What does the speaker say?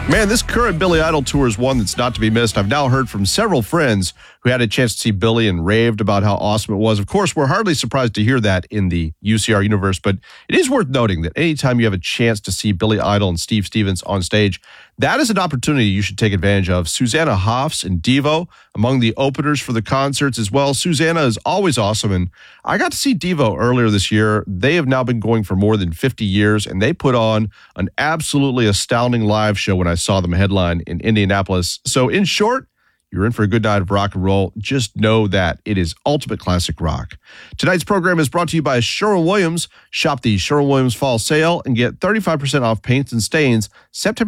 Man, this current Billy Idol tour is one that's not to be missed. I've now heard from several friends who had a chance to see Billy and raved about how awesome it was. Of course, we're hardly surprised to hear that in the UCR universe, but it is worth noting that anytime you have a chance to see Billy Idol and Steve Stevens on stage, that is an opportunity you should take advantage of. Susanna Hoffs and Devo among the openers for the concerts as well. Susanna is always awesome, and I got to see Devo earlier this year. They have now been going for more than 50 years, and they put on an absolutely astounding live show when I saw them headline in Indianapolis. So in short, you're in for a good night of rock and roll. Just know that it is ultimate classic rock. Tonight's program is brought to you by Sherwin-Williams. Shop the Sherwin-Williams Fall Sale and get 35% off paints and stains September